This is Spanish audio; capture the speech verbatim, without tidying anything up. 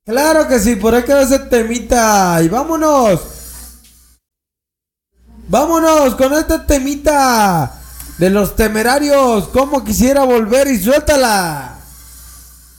Claro que sí, por ahí quedó ese temita. Y vámonos. Vámonos con este temita de los Temerarios. Como quisiera volver y suéltala.